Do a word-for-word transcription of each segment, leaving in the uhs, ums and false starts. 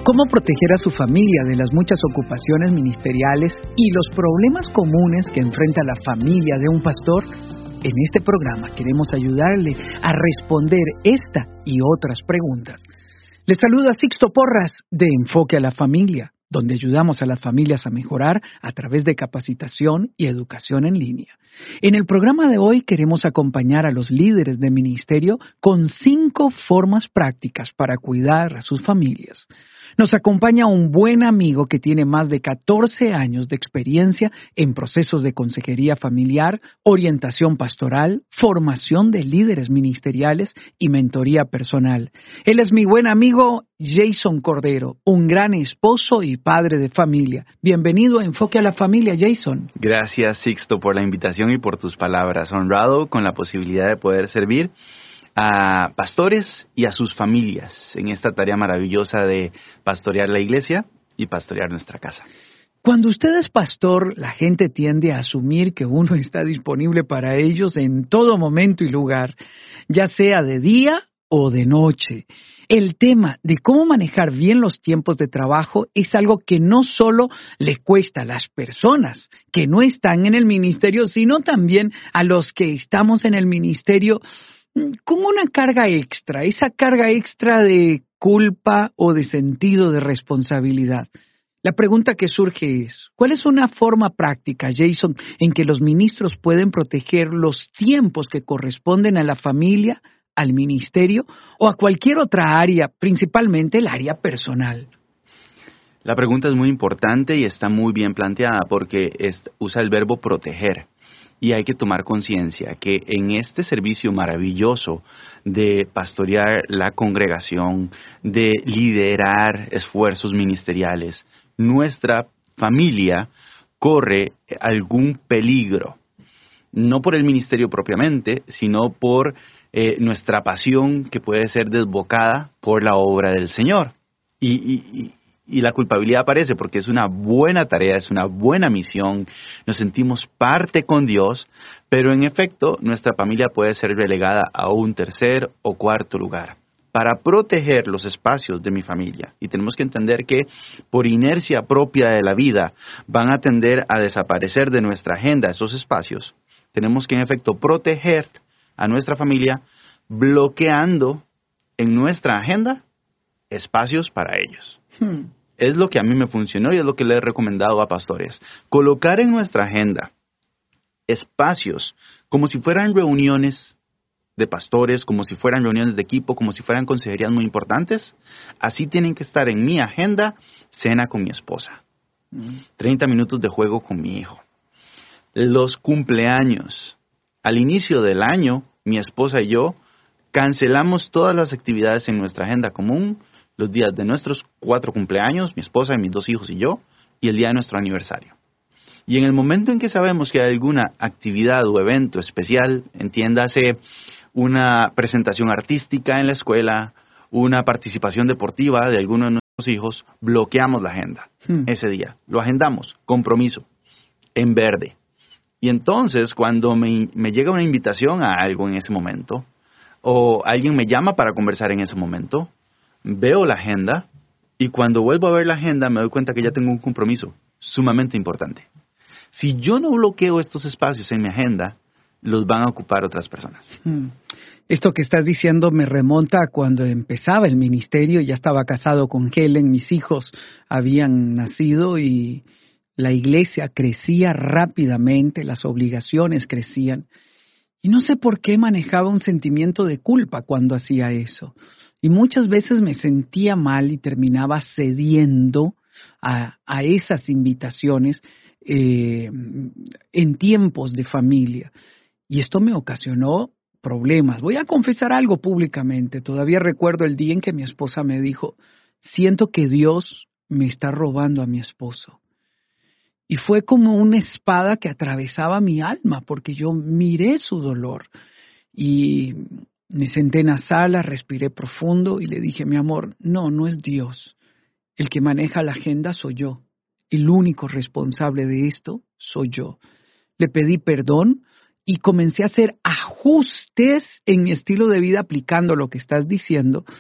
Cómo proteger a su familia de las muchas ocupaciones ministeriales y los problemas comunes que enfrenta la familia de un pastor. En este programa queremos ayudarle a responder esta y otras preguntas. Les saluda Sixto Porras de Enfoque a la Familia, donde ayudamos a las familias a mejorar a través de capacitación y educación en línea. En el programa de hoy queremos acompañar a los líderes de ministerio con cinco formas prácticas para cuidar a sus familias. Nos acompaña un buen amigo que tiene más de catorce años de experiencia en procesos de consejería familiar, orientación pastoral, formación de líderes ministeriales y mentoría personal. Él es mi buen amigo Jason Cordero, un gran esposo y padre de familia. Bienvenido a Enfoque a la Familia, Jason. Gracias, Sixto, por la invitación y por tus palabras. Honrado con la posibilidad de poder servir a pastores y a sus familias en esta tarea maravillosa de pastorear la iglesia y pastorear nuestra casa. Cuando usted es pastor, la gente tiende a asumir que uno está disponible para ellos en todo momento y lugar, ya sea de día o de noche. El tema de cómo manejar bien los tiempos de trabajo es algo que no solo le cuesta a las personas que no están en el ministerio, sino también a los que estamos en el ministerio con una carga extra, esa carga extra de culpa o de sentido de responsabilidad. La pregunta que surge es, ¿cuál es una forma práctica, Jason, en que los ministros pueden proteger los tiempos que corresponden a la familia, al ministerio o a cualquier otra área, principalmente el área personal? La pregunta es muy importante y está muy bien planteada porque es, usa el verbo proteger. Y hay que tomar conciencia que en este servicio maravilloso de pastorear la congregación, de liderar esfuerzos ministeriales, nuestra familia corre algún peligro, no por el ministerio propiamente, sino por eh, nuestra pasión que puede ser desbocada por la obra del Señor. Y, y, y la culpabilidad aparece porque es una buena tarea, es una buena misión, nos sentimos parte con Dios, pero en efecto nuestra familia puede ser relegada a un tercer o cuarto lugar. Para proteger los espacios de mi familia, y tenemos que entender que por inercia propia de la vida van a tender a desaparecer de nuestra agenda esos espacios, tenemos que en efecto proteger a nuestra familia bloqueando en nuestra agenda espacios para ellos. Hmm. Es lo que a mí me funcionó y es lo que le he recomendado a pastores. Colocar en nuestra agenda espacios como si fueran reuniones de pastores, como si fueran reuniones de equipo, como si fueran consejerías muy importantes. Así tienen que estar en mi agenda cena con mi esposa, hmm. treinta minutos de juego con mi hijo. Los cumpleaños. Al inicio del año, mi esposa y yo cancelamos todas las actividades en nuestra agenda común, los días de nuestros cuatro cumpleaños, mi esposa y mis dos hijos y yo, y el día de nuestro aniversario. Y en el momento en que sabemos que hay alguna actividad o evento especial, entiéndase una presentación artística en la escuela, una participación deportiva de alguno de nuestros hijos, bloqueamos la agenda hmm. ese día. Lo agendamos, compromiso, en verde. Y entonces, cuando me, me llega una invitación a algo en ese momento, o alguien me llama para conversar en ese momento, veo la agenda y cuando vuelvo a ver la agenda me doy cuenta que ya tengo un compromiso sumamente importante. Si yo no bloqueo estos espacios en mi agenda, los van a ocupar otras personas. Hmm. Esto que estás diciendo me remonta a cuando empezaba el ministerio. Ya estaba casado con Helen, mis hijos habían nacido y la iglesia crecía rápidamente, las obligaciones crecían. Y no sé por qué manejaba un sentimiento de culpa cuando hacía eso. Y muchas veces me sentía mal y terminaba cediendo a, a esas invitaciones eh, en tiempos de familia. Y esto me ocasionó problemas. Voy a confesar algo públicamente. Todavía recuerdo el día en que mi esposa me dijo, siento que Dios me está robando a mi esposo. Y fue como una espada que atravesaba mi alma porque yo miré su dolor. Y me senté en la sala, respiré profundo y le dije, mi amor, no, no es Dios. El que maneja la agenda soy yo. El único responsable de esto soy yo. Le pedí perdón y comencé a hacer ajustes en mi estilo de vida aplicando lo que estás diciendo.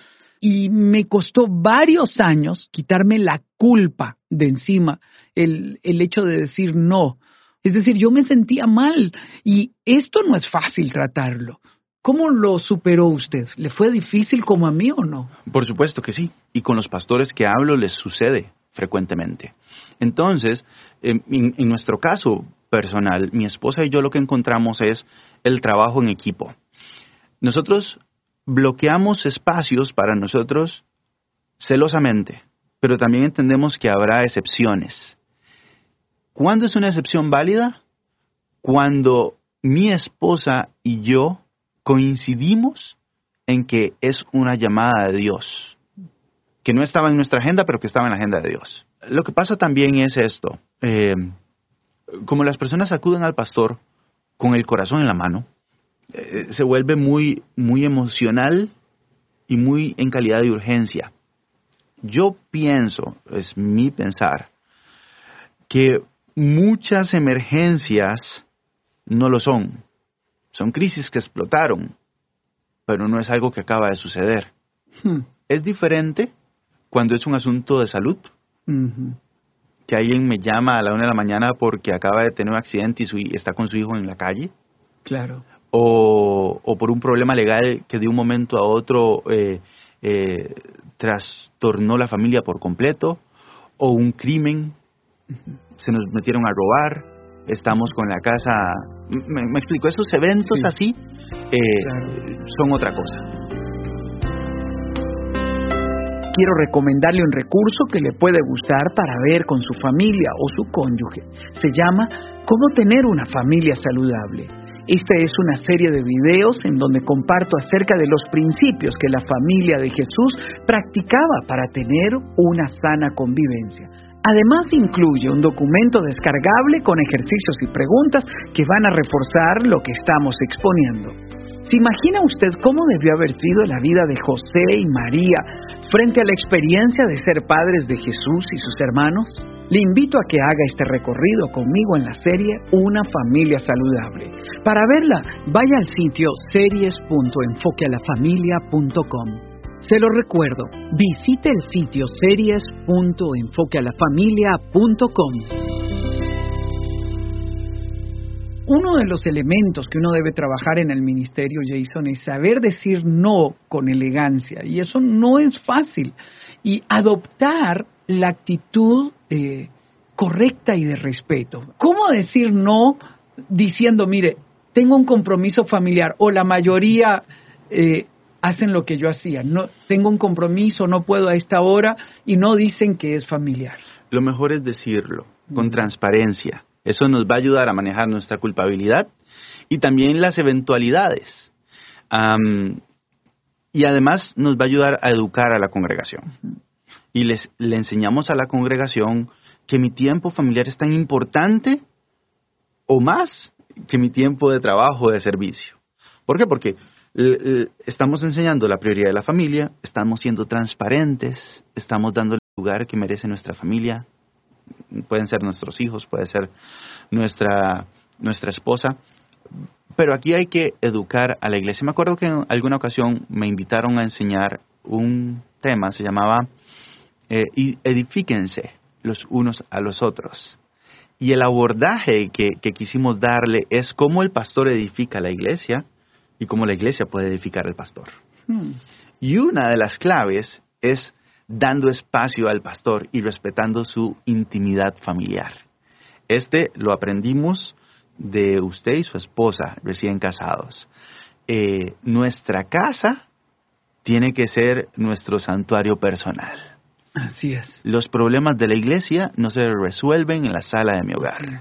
y me costó varios años quitarme la culpa de encima, el, el hecho de decir no. Es decir, yo me sentía mal y esto no es fácil tratarlo. ¿Cómo lo superó usted? ¿Le fue difícil como a mí o no? Por supuesto que sí. Y con los pastores que hablo les sucede frecuentemente. Entonces, en, en nuestro caso personal, mi esposa y yo lo que encontramos es el trabajo en equipo. Nosotros bloqueamos espacios para nosotros celosamente, pero también entendemos que habrá excepciones. ¿Cuándo es una excepción válida? Cuando mi esposa y yo coincidimos en que es una llamada de Dios, que no estaba en nuestra agenda, pero que estaba en la agenda de Dios. Lo que pasa también es esto, eh, como las personas acuden al pastor con el corazón en la mano, eh, se vuelve muy, muy emocional y muy en calidad de urgencia. Yo pienso, es mi pensar, que muchas emergencias no lo son. Son crisis que explotaron, pero no es algo que acaba de suceder. Hmm. Es diferente cuando es un asunto de salud. Uh-huh. Que alguien me llama a la una de la mañana porque acaba de tener un accidente y, su, y está con su hijo en la calle. Claro. O, o por un problema legal que de un momento a otro eh, eh, trastornó la familia por completo. O un crimen. Uh-huh. Se nos metieron a robar. Estamos con la casa, me, me explico, esos eventos sí. así eh, claro. son otra cosa. Quiero recomendarle un recurso que le puede gustar para ver con su familia o su cónyuge. Se llama ¿Cómo tener una familia saludable? Esta es una serie de videos en donde comparto acerca de los principios que la familia de Jesús practicaba para tener una sana convivencia. Además, incluye un documento descargable con ejercicios y preguntas que van a reforzar lo que estamos exponiendo. ¿Se imagina usted cómo debió haber sido la vida de José y María frente a la experiencia de ser padres de Jesús y sus hermanos? Le invito a que haga este recorrido conmigo en la serie Una Familia Saludable. Para verla, vaya al sitio series punto enfoque a la familia punto com. Se lo recuerdo, visite el sitio series punto enfoque a la familia punto com. Uno de los elementos que uno debe trabajar en el ministerio, Jason, es saber decir no con elegancia. Y eso no es fácil. Y adoptar la actitud eh, correcta y de respeto. ¿Cómo decir no diciendo, mire, tengo un compromiso familiar o la mayoría... Eh, hacen lo que yo hacía, no tengo un compromiso, no puedo a esta hora y no dicen que es familiar? Lo mejor es decirlo con transparencia. Eso nos va a ayudar a manejar nuestra culpabilidad y también las eventualidades. Um, y además nos va a ayudar a educar a la congregación. Y les le enseñamos a la congregación que mi tiempo familiar es tan importante o más que mi tiempo de trabajo o de servicio. ¿Por qué? Porque estamos enseñando la prioridad de la familia, estamos siendo transparentes, estamos dando el lugar que merece nuestra familia. Pueden ser nuestros hijos, puede ser nuestra, nuestra esposa. Pero aquí hay que educar a la iglesia. Me acuerdo que en alguna ocasión me invitaron a enseñar un tema, se llamaba eh, edifíquense los unos a los otros. Y el abordaje que, que quisimos darle es cómo el pastor edifica la iglesia y cómo la iglesia puede edificar al pastor. Hmm. Y una de las claves es dando espacio al pastor y respetando su intimidad familiar. Este lo aprendimos de usted y su esposa recién casados. Eh, nuestra casa tiene que ser nuestro santuario personal. Así es. Los problemas de la iglesia no se resuelven en la sala de mi hogar.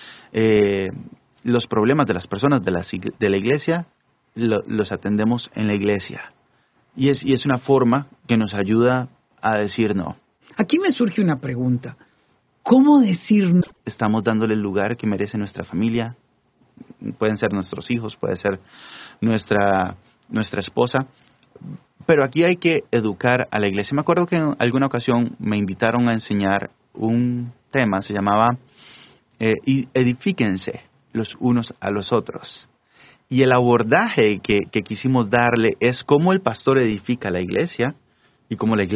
Eh, los problemas de las personas de la, de la iglesia lo, los atendemos en la iglesia. Y es, y es una forma que nos ayuda a decir no. Aquí me surge una pregunta. ¿Cómo decir no? Estamos dándole el lugar que merece nuestra familia. Pueden ser nuestros hijos, puede ser nuestra, nuestra esposa. Pero aquí hay que educar a la iglesia. Me acuerdo que en alguna ocasión me invitaron a enseñar un tema, se llamaba eh, edifíquense los unos a los otros. Y el abordaje que, que quisimos darle es cómo el pastor edifica la iglesia y como la iglesia